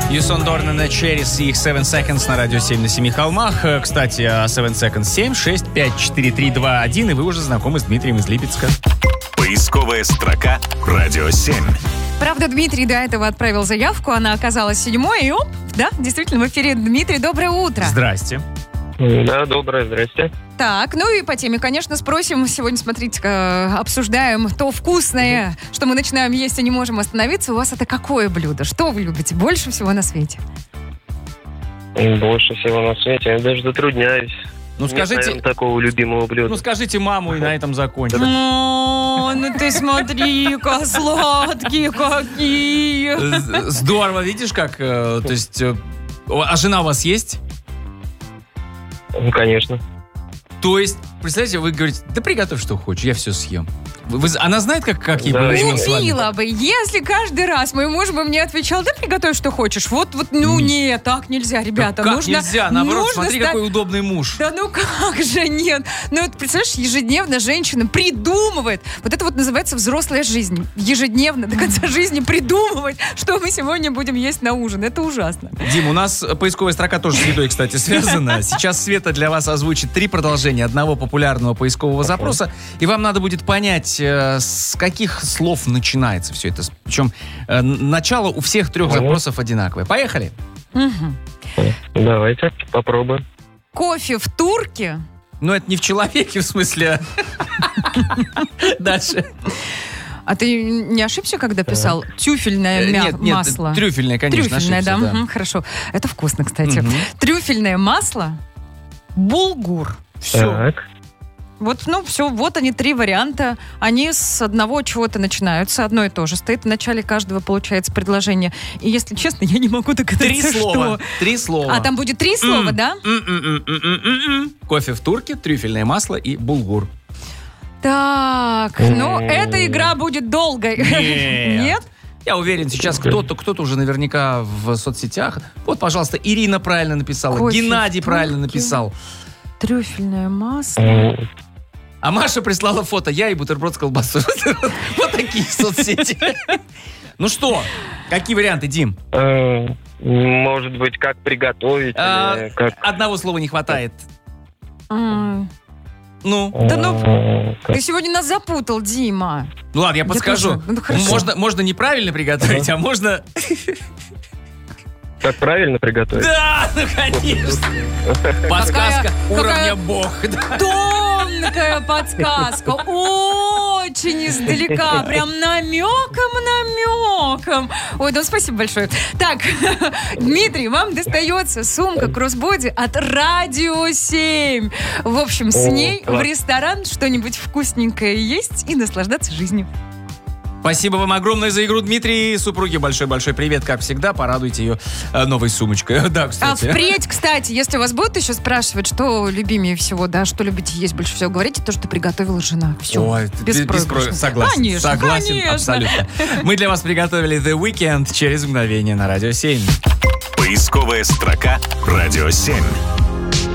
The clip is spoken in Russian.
Юсон Дорнан и Черрис и их 7 Seconds на радио 7 на 7 холмах. Кстати, 7 Seconds 7, 6, 5, 4, 3, 2, 1. И вы уже знакомы с Дмитрием из Липецка. Поисковая строка «Радио 7». Правда, Дмитрий до этого отправил заявку, она оказалась 7-й, и оп, да, действительно, в эфире. Дмитрий, доброе утро. Здрасте. Да, доброе, здрасте. Так, ну и по теме, конечно, спросим. Сегодня, смотрите, обсуждаем то вкусное, что мы начинаем есть и не можем остановиться. У вас это какое блюдо? Что вы любите больше всего на свете? Больше всего на свете. Я даже затрудняюсь. Ну, скажите... Нет, наверное, такого любимого блюда. Ну, скажите маму, и на этом закончим. О, ну ты смотри-ка, сладкие какие. Здорово, видишь, как... То есть... А жена у вас есть? Ну, конечно. То есть, представляете, вы говорите, да приготовь, что хочешь, я все съем. Она знает, как ей было с вами? Убила бы, если каждый раз мой муж бы мне отвечал, да приготовь, что хочешь. Вот, нет, так нельзя, ребята. Как нужно, нельзя? Наоборот, нужно смотри, какой удобный муж. Да ну как же нет? Ну вот, представляешь, ежедневно женщина придумывает. Вот это вот называется взрослая жизнь. Ежедневно до конца жизни придумывать, что мы сегодня будем есть на ужин. Это ужасно. Дим, у нас поисковая строка тоже с едой, кстати, связана. Сейчас Света для вас озвучит 3 продолжения одного популярного поискового запроса. И вам надо будет понять, с каких слов начинается все это. Причем начало у всех 3 запросов одинаковое. Поехали. Давайте, попробуем. Кофе в турке. Ну, это не в человеке, в смысле. Дальше. А ты не ошибся, когда писал тюфельное масло? Нет, трюфельное, конечно, трюфельное, ошибся, да. Угу, хорошо. Это вкусно, кстати. Трюфельное масло, булгур. Все. Так. Вот, все, вот они 3 варианта. Они с одного чего-то начинаются. Одно и то же. Стоит в начале каждого, получается, предложение. И, если честно, я не могу догадаться, 3 слова. 3 слова. А там будет 3 слова, да? Кофе в турке, трюфельное масло и булгур. Так, эта игра будет долгой. Нет? Я уверен, сейчас кто-то уже наверняка в соцсетях. Вот, пожалуйста, Ирина правильно написала, Кофе Геннадий правильно написал. Трюфельное масло. А Маша прислала фото. Я и бутерброд с колбасой. Вот такие соцсети. Ну что, какие варианты, Дим? Может быть, как приготовить? Одного слова не хватает. Ну? Да ты сегодня нас запутал, Дима. Ну ладно, я подскажу. Можно неправильно приготовить, а можно... Как правильно приготовить? Да, ну конечно. Подсказка уровня бог. Тонкая подсказка. Очень издалека. Прям намеком. Ой, да спасибо большое. Так, Дмитрий, вам достается сумка кроссбоди от Радио 7. В общем, с ней в ресторан что-нибудь вкусненькое есть и наслаждаться жизнью. Спасибо вам огромное за игру, Дмитрий. Супруге большой-большой привет, как всегда. Порадуйте ее новой сумочкой. Да, кстати. А впредь, кстати, если вас будут еще спрашивать, что любимее всего, да, что любите есть больше всего, говорите то, что приготовила жена. Все, беспроигрышно. Согласен, конечно. Абсолютно. Мы для вас приготовили The Weeknd через мгновение на Радио 7. Поисковая строка «Радио 7».